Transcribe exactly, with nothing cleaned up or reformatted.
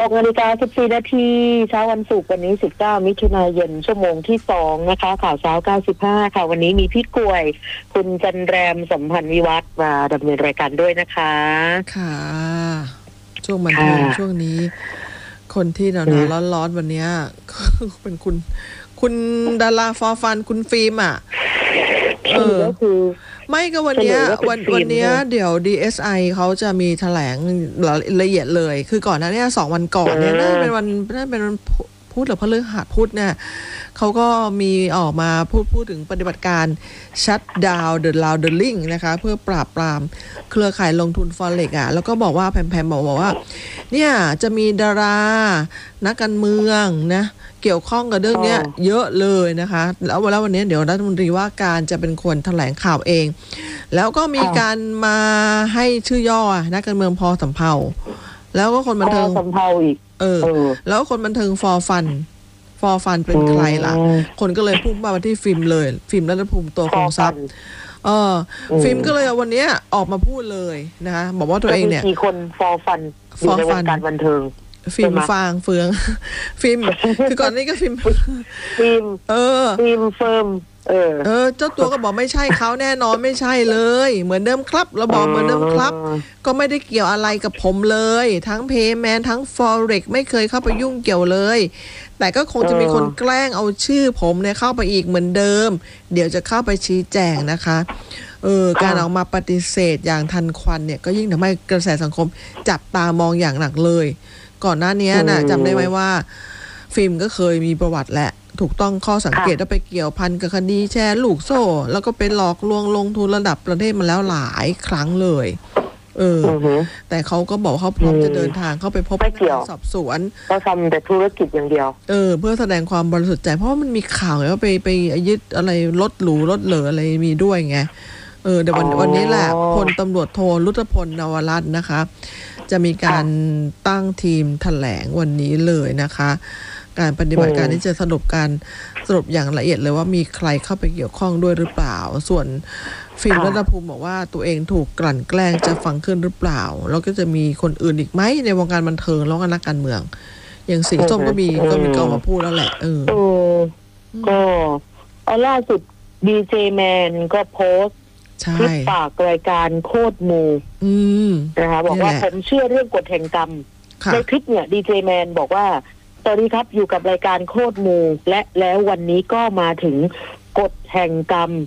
หกนาฬิกาสิบสี่นาทีเช้าวันศุกร์วันนี้สิบเก้ามิถุนายนชั่วโมงที่สองนะคะข่าวเช้าเก้าสิบห้าค่ะวันนี้มีพี่กล้วยคุณจันแรมสัมพันธ์วิวัฒน์มาดำเนินรายการด้วยนะคะค่ะช่วงบันเทิงช่วงนี้คนที่หนาวๆร้อนๆวันนี้เป็นคุณคุณดาราฟอร์ฟันคุณฟิล์มอ่ะเออไม่ก็วันนี้วันวันนี้เดี๋ยว ดี เอส ไอ เขาจะมีแถลงละเอียดเลยคือก่อนหน้านี้สองวันก่อนเนี่ยน่าจะเป็นวันน่าจะเป็นวันพุธหรือพฤหัสพุธเนี่ยเขาก็มีออกมาพูดพูดถึงปฏิบัติการ shut down the laundering นะคะเพื่อปราบปรามเครือข่ายลงทุน Forex อ่ะแล้วก็บอกว่าแพมๆบอกว่าเนี่ยจะมีดารานักการเมืองนะเกี่ยวข้องกับเรื่องนี้เยอะเลยนะคะแล้วแล้ววันนี้เดี๋ยวรัฐมนตรีว่าการจะเป็นคนแถลงข่าวเองแล้วก็มีการมาให้ชื่อย่อนักการเมืองพอสำเภาแล้วก็คนบันเทิงสำเภาอีกเออแล้วคนบันเทิงฟอร์ฟันฟอร์ฟันเป็นใครล่ะคนก็เลยพุ่งมาที่ฟิล์มเลยฟิล์มรัตภูมิตัวคงทรัพย์เออฟิล์มก็เลยวันนี้ออกมาพูดเลยนะคะบอกว่าตัวเองเนี่ยมีคนฟอร์ฟันอยู่ในวงการบันเทิงฟิล์มฟางเฟืองฟิล์มคือก่อนนี้ก็ฟิล์มฟิล์มเออฟิล์มเฟิร์มเออเออเจ้าตัวก็บอกไม่ใช่เขาแน่นอนไม่ใช่เลยเหมือนเดิมครับเราบอกเหมือนเดิมครับก็ไม่ได้เกี่ยวอะไรกับผมเลยทั้งเพย์แมนทั้ง Forex ไม่เคยเข้าไปยุ่งเกี่ยวเลยแต่ก็คงจะมีคนแกล้งเอาชื่อผมเนี่ยเข้าไปอีกเหมือนเดิมเดี๋ยวจะเข้าไปชี้แจงนะคะเออการออกมาปฏิเสธอย่างทันควันเนี่ยก็ยิ่งทำให้กระแสสังคมจับตามองอย่างหนักเลยก่อนหน้านี้น่ะจำได้ไหมว่าฟิล์มก็เคยมีประวัติแหละถูกต้องข้อสังเกตว่าไปเกี่ยวพันกับคดีแชร์ลูกโซ่แล้วก็เป็นหลอกลวงลงทุนระดับประเทศมาแล้วหลายครั้งเลยเออแต่เขาก็บอกเขาพร้อมจะเดินทางเข้าไปพบพนักงานสอบสวนเขาทำแต่ธุรกิจอย่างเดียวเออเพื่อแสดงความบริสุทธิ์ใจเพราะว่ามันมีข่าวไงว่าไปไปยึดอะไรรถหรูรถเหลืออะไรมีด้วยไงเออเดี๋ยววันวันนี้แหละพลตำรวจโทรุตพลนวรัตน์นะคะจะมีการตั้งทีมแถลงวันนี้เลยนะคะการปฏิบัติการที่จะสรุปการสรุปอย่างละเอียดเลยว่ามีใครเข้าไปเกี่ยวข้องด้วยหรือเปล่าส่วนฟิล์มรัตภูมิบอกว่าตัวเองถูกกลั่นแกล้งจะฟังขึ้นหรือเปล่าแล้วก็จะมีคนอื่นอีกไหมในวงการบันเทิงแล้วก็นักการเมืองอย่างสีส้มก็มีก็มีก็มาพูดแล้วแหละเออก็เอาล่าสุดดีเจแมนก็โพสต์คลิปฝากรายการโคตรมูนะคะบอกว่าผมเชื่อเรื่องกฎแห่งกรรมในคลิปเนี่ยดีเจแมนบอกว่าสวัสดีครับอยู่กับรายการโคตรมูและแล้ววันนี้ก็มาถึงกฎแห่งกรรม